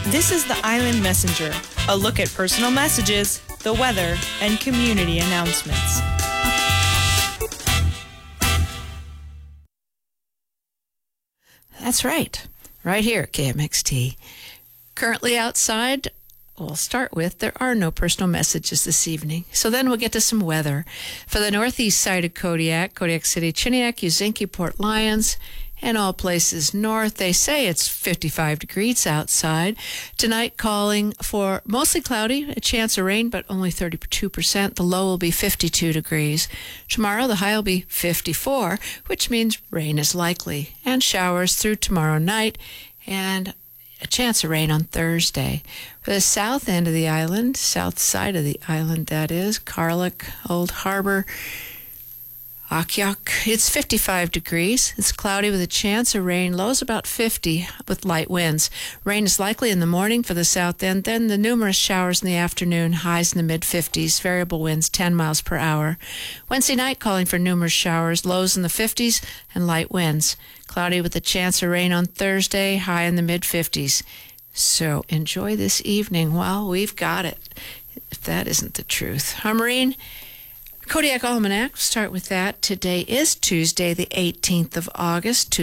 This is the Island Messenger, a look at personal messages, the weather, and community announcements. That's right here at KMXT. Currently outside, we'll start with, there are no personal messages this evening. So then we'll get to some weather. For the northeast side of Kodiak City, Chiniak, Uzinki, Port Lions, and all places north, they say it's 55 degrees outside. Tonight calling for mostly cloudy, a chance of rain, but only 32%. The low will be 52 degrees. Tomorrow the high will be 54, which means rain is likely, and showers through tomorrow night, and a chance of rain on Thursday. For the south end of the island, south side of the island that is, Carlick, Old Harbor, Akiak, it's 55 degrees. It's cloudy with a chance of rain. Lows about 50 with light winds. Rain is likely in the morning for the south end, then the numerous showers in the afternoon, highs in the mid-50s, variable winds 10 miles per hour. Wednesday night calling for numerous showers, lows in the 50s and light winds. Cloudy with a chance of rain on Thursday, high in the mid-50s. So enjoy this evening while we've got it, if that isn't the truth. Our Marine Kodiak Almanac, start with that. Today is Tuesday, the 18th of August,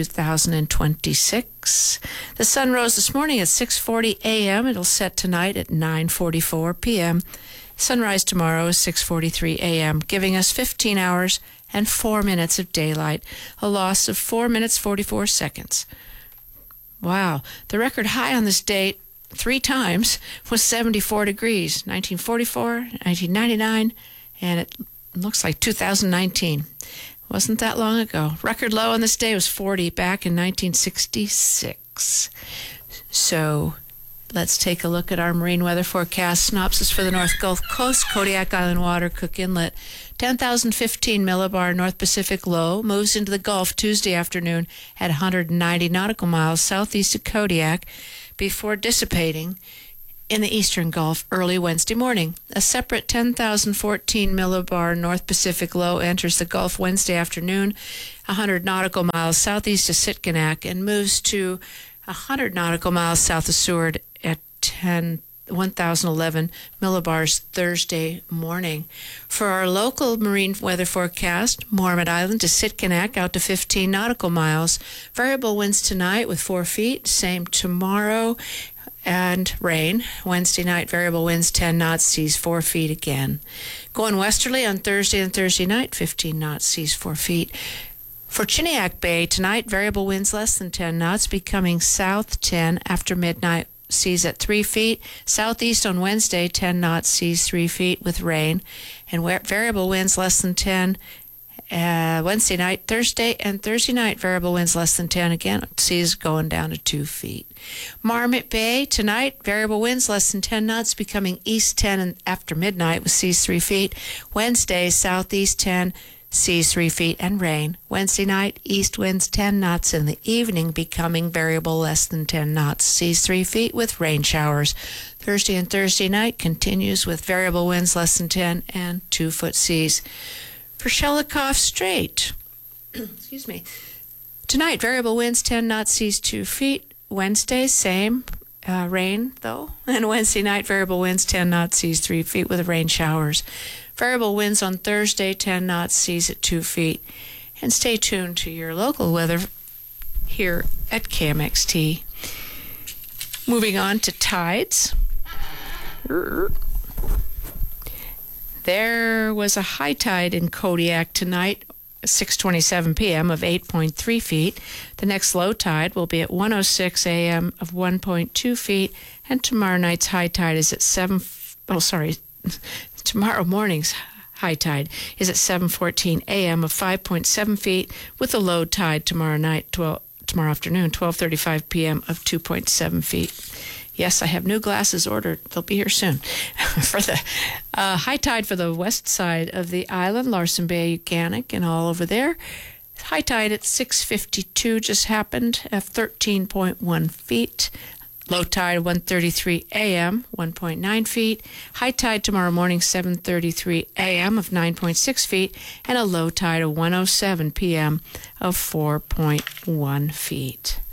2026. The sun rose this morning at 6:40 a.m. It'll set tonight at 9:44 p.m. Sunrise tomorrow is 6:43 a.m., giving us 15 hours and 4 minutes of daylight, a loss of 4 minutes 44 seconds. Wow. The record high on this date 3 times was 74 degrees, 1944, 1999, and it looks like 2019. Wasn't that long ago. Record low on this day was 40 back in 1966. So let's take a look at our marine weather forecast. Synopsis for the North Gulf Coast, Kodiak Island water, Cook Inlet. 10,015 millibar North Pacific low moves into the Gulf Tuesday afternoon at 190 nautical miles southeast of Kodiak before dissipating in the eastern Gulf early Wednesday morning. A separate 10,014 millibar North Pacific low enters the Gulf Wednesday afternoon, 100 nautical miles southeast of Sitkinak, and moves to 100 nautical miles south of Seward at 1,011 millibars Thursday morning. For our local marine weather forecast, Moorhead Island to Sitkinak out to 15 nautical miles. Variable winds tonight with 4 feet, same tomorrow, and rain. Wednesday night, variable winds 10 knots, seas 4 feet again. Going westerly on Thursday and Thursday night, 15 knots, seas 4 feet. For Chiniak Bay tonight, variable winds less than 10 knots, becoming south 10 after midnight, seas at 3 feet. Southeast on Wednesday, 10 knots, seas 3 feet with rain. And variable winds less than 10 Wednesday night, Thursday, and Thursday night, variable winds less than 10 again, seas going down to 2 feet. Marmot Bay tonight, variable winds less than 10 knots, becoming east 10 after midnight with seas 3 feet. Wednesday, southeast 10, seas 3 feet, and rain. Wednesday night, east winds 10 knots in the evening, becoming variable less than 10 knots, seas 3 feet with rain showers. Thursday and Thursday night continues with variable winds less than 10 and 2-foot seas. For Shelikof Strait, excuse me, tonight, variable winds 10 knots, seas 2 feet. Wednesday, same, rain though. And Wednesday night, variable winds 10 knots, seas 3 feet with rain showers. Variable winds on Thursday, 10 knots, seas at 2 feet. And stay tuned to your local weather here at KMXT. Moving on to tides. There was a high tide in Kodiak tonight, 6:27 p.m. of 8.3 feet. The next low tide will be at 1:06 a.m. of 1.2 feet, and tomorrow night's high tide is at tomorrow morning's high tide is at 7:14 a.m. of 5.7 feet, with a low tide tomorrow afternoon, 12:35 p.m. of 2.7 feet. Yes, I have new glasses ordered. They'll be here soon. For the high tide for the west side of the island, Larsen Bay, Uganik, and all over there. High tide at 6:52 just happened at 13.1 feet. Low tide 1:33 a.m., 1.9 feet. High tide tomorrow morning, 7:33 a.m. of 9.6 feet. And a low tide of 1:07 p.m. of 4.1 feet.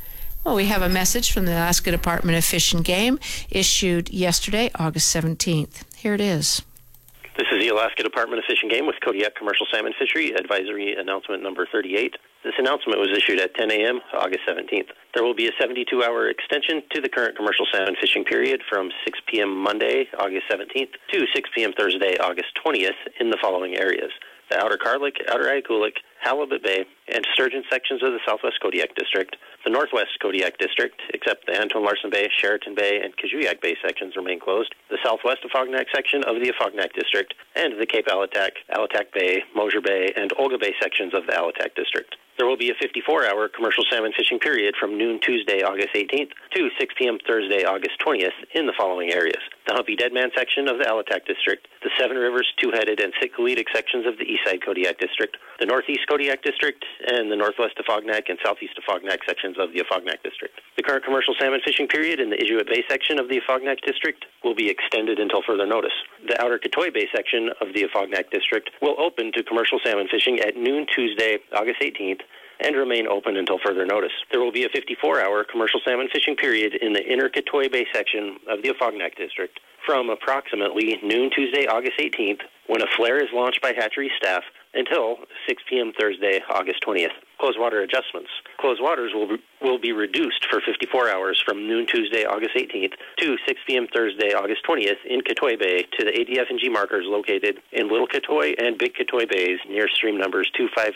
Well, we have a message from the Alaska Department of Fish and Game issued yesterday, August 17th. Here it is. This is the Alaska Department of Fish and Game with Kodiak Commercial Salmon Fishery Advisory Announcement number 38. This announcement was issued at 10 a.m. August 17th. There will be a 72-hour extension to the current commercial salmon fishing period from 6 p.m. Monday, August 17th to 6 p.m. Thursday, August 20th in the following areas: the Outer Carlick, Outer Ikulik, Halibut Bay, and sturgeon sections of the Southwest Kodiak District. The Northwest Kodiak District, except the Anton Larson Bay, Sheraton Bay, and Kajuyak Bay sections, remain closed. The Southwest Afognak section of the Afognak District, and the Cape Alatak, Alatak Bay, Mosier Bay, and Olga Bay sections of the Alatak District. There will be a 54-hour commercial salmon fishing period from noon Tuesday, August 18th to 6 p.m. Thursday, August 20th in the following areas: the Humpy Deadman section of the Alatak District, the Seven Rivers, Two-Headed, and Sitkalitic sections of the Eastside Kodiak District, the Northeast Kodiak District, and the Northwest Afognak and Southeast Afognak sections of the Afognak District. The current commercial salmon fishing period in the Inuit Bay section of the Afognak District will be extended until further notice. The Outer Katoi Bay section of the Afognak District will open to commercial salmon fishing at noon Tuesday, August 18th, and remain open until further notice. There will be a 54-hour commercial salmon fishing period in the Inner Katoi Bay section of the Afognak District from approximately noon Tuesday, August 18th, when a flare is launched by hatchery staff, until 6 p.m. Thursday, August 20th. Closed water adjustments. Closed waters will be reduced for 54 hours from noon Tuesday, August 18th to 6 p.m. Thursday, August 20th in Katoi Bay to the ADF&G markers located in Little Katoi and Big Katoi Bays near stream numbers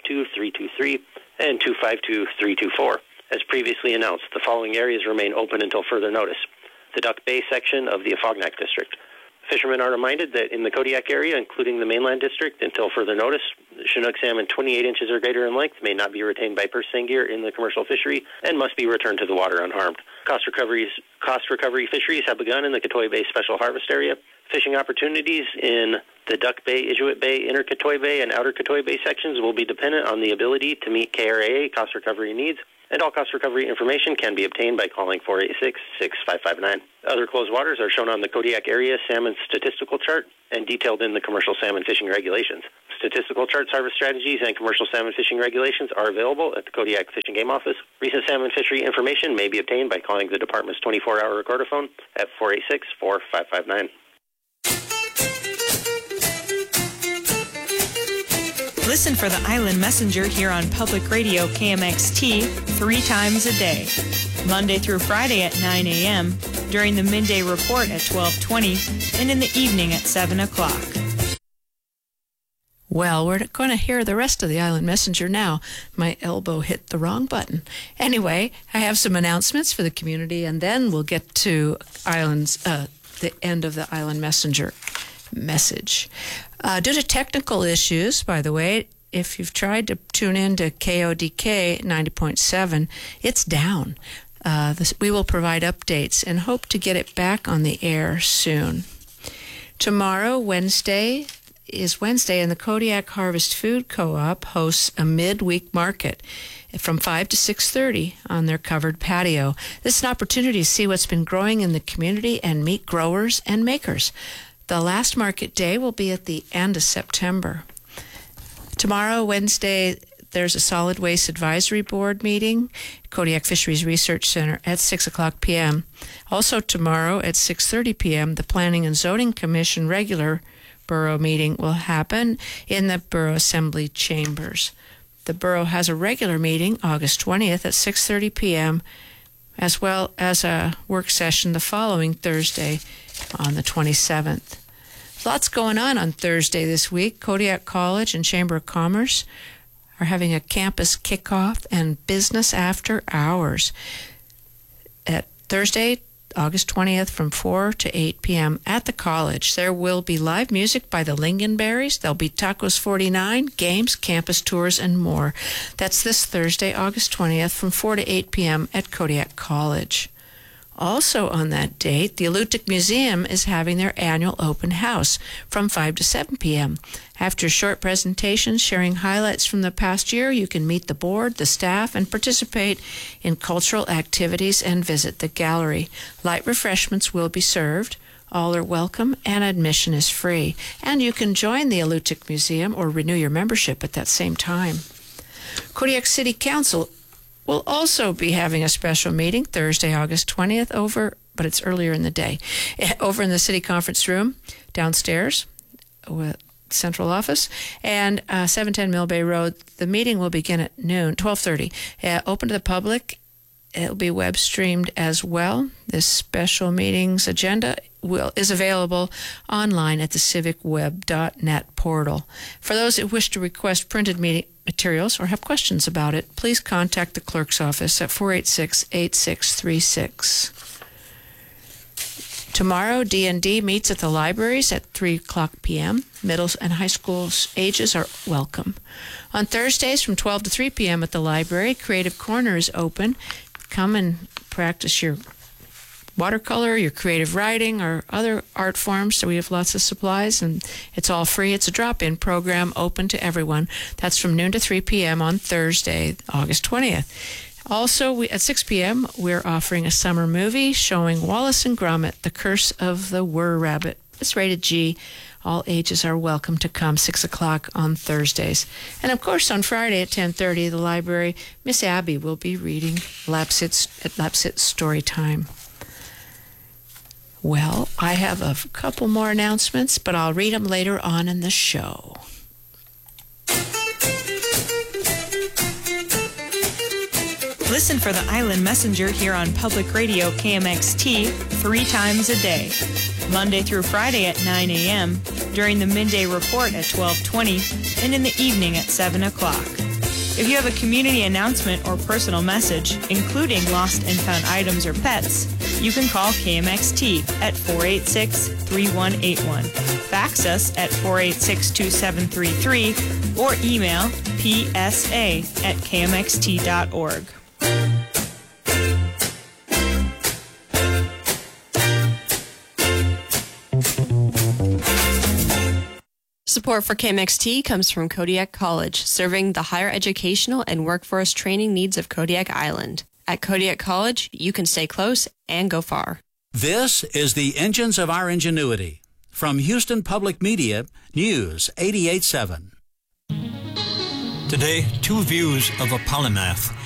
252-323 and 252-324. As previously announced, the following areas remain open until further notice: the Duck Bay section of the Afognak District. Fishermen are reminded that in the Kodiak area, including the mainland district, until further notice, Chinook salmon 28 inches or greater in length may not be retained by purse seine gear in the commercial fishery and must be returned to the water unharmed. Cost recovery fisheries have begun in the Katoi Bay Special Harvest Area. Fishing opportunities in the Duck Bay, Inuit Bay, Inner Katoi Bay, and Outer Katoi Bay sections will be dependent on the ability to meet KRAA cost recovery needs, and all cost recovery information can be obtained by calling 486-6559. Other closed waters are shown on the Kodiak Area Salmon Statistical Chart and detailed in the Commercial Salmon Fishing Regulations. Statistical charts, harvest strategies, and commercial salmon fishing regulations are available at the Kodiak Fish and Game Office. Recent salmon fishery information may be obtained by calling the department's 24-hour recordaphone at 486-4559. Listen for the Island Messenger here on Public Radio KMXT 3 times a day, Monday through Friday at 9 a.m., during the midday report at 12:20, and in the evening at 7 o'clock. Well, we're going to hear the rest of the Island Messenger now. My elbow hit the wrong button. Anyway, I have some announcements for the community, and then we'll get to the end of the Island Messenger message. Due to technical issues, by the way, if you've tried to tune in to KODK 90.7, it's down. We will provide updates and hope to get it back on the air soon. Tomorrow, Wednesday, and the Kodiak Harvest Food Co-op hosts a midweek market from 5 to 6:30 on their covered patio. This is an opportunity to see what's been growing in the community and meet growers and makers. The last market day will be at the end of September. Tomorrow, Wednesday, there's a Solid Waste Advisory Board meeting, Kodiak Fisheries Research Center at 6 o'clock p.m. Also tomorrow at 6:30 p.m., the Planning and Zoning Commission regular borough meeting will happen in the Borough Assembly Chambers. The borough has a regular meeting August 20th at 6:30 p.m., as well as a work session the following Thursday on the 27th. Lots going on Thursday this week. Kodiak College and Chamber of Commerce are having a campus kickoff and business after hours at Thursday, August 20th from 4 to 8 p.m. at the college. There will be live music by the Lingonberries. There'll be Tacos 49, games, campus tours, and more. That's this Thursday, August 20th from 4 to 8 p.m. at Kodiak College. Also on that date, the Alutiiq Museum is having their annual open house from 5 to 7 p.m. After short presentations sharing highlights from the past year, you can meet the board, the staff, and participate in cultural activities and visit the gallery. Light refreshments will be served. All are welcome, and admission is free. And you can join the Alutiiq Museum or renew your membership at that same time. Kodiak City Council We'll also be having a special meeting Thursday, August 20th but it's earlier in the day, over in the city conference room downstairs with central office, and 710 Mill Bay Road. The meeting will begin at noon, 12:30. Open to the public. It'll be web streamed as well. This special meetings agenda is available online at the civicweb.net portal. For those who wish to request printed meeting materials or have questions about it, please contact the clerk's office at 486-8636. Tomorrow, D&D meets at the libraries at 3 o'clock p.m. Middle and high school ages are welcome. On Thursdays from 12 to 3 p.m. at the library, Creative Corner is open. Come and practice your watercolor, your creative writing, or other art forms. So we have lots of supplies, and it's all free. It's a drop-in program open to everyone. That's from noon to 3 p.m. on Thursday, August 20th. Also, at 6 p.m., we're offering a summer movie showing Wallace and Gromit, The Curse of the Were-Rabbit. It's rated G. All ages are welcome to come, 6 o'clock on Thursdays. And, of course, on Friday at 10:30, the library, Miss Abby will be reading Lapsitz at Lapsitz Story Time. Well, I have a couple more announcements, but I'll read them later on in the show. Listen for the Island Messenger here on Public Radio KMXT 3 times a day, Monday through Friday at 9 a.m., during the midday report at 12:20, and in the evening at 7 o'clock. If you have a community announcement or personal message, including lost and found items or pets, you can call KMXT at 486-3181. Fax us at 486-2733 or email psa@kmxt.org. Support for KMXT comes from Kodiak College, serving the higher educational and workforce training needs of Kodiak Island. At Kodiak College, you can stay close and go far. This is the Engines of Our Ingenuity. From Houston Public Media, News 88.7. Today, two views of a polymath.